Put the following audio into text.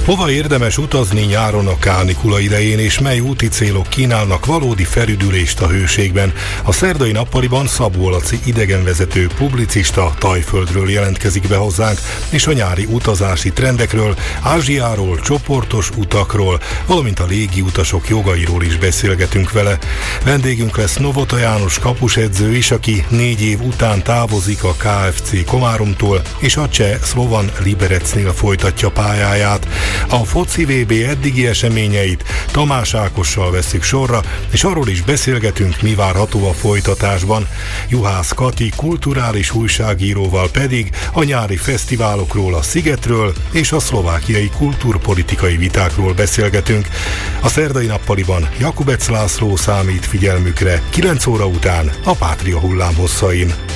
Hova érdemes utazni nyáron a kánikula idején, és mely úti célok kínálnak valódi felüdülést a hőségben? A szerdai nappaliban Szabó Laci idegenvezető publicista Tajföldről jelentkezik be hozzánk, és a nyári utazási trendekről, Ázsiáról, csoportos utakról, valamint a légiutasok jogairól is beszélgetünk vele. Vendégünk lesz Novota János kapusedző is, aki 4 év után távozik a KFC Komáromtól, és a cseh Slovan Liberecnél folytatja pályáját. A foci VB eddigi eseményeit Tamás Ákossal vesszük sorra, és arról is beszélgetünk, mi várható a folytatásban. Juhász Kati kulturális újságíróval pedig a nyári fesztiválokról, a Szigetről és a szlovákiai kultúrpolitikai vitákról beszélgetünk. A szerdai nappaliban Jakubec László számít figyelmükre 9 óra után a Pátria hullámhosszain.